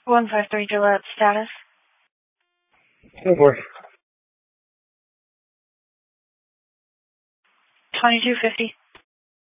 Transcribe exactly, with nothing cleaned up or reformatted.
one five three Gillette, status? Go for it. twenty-two fifty.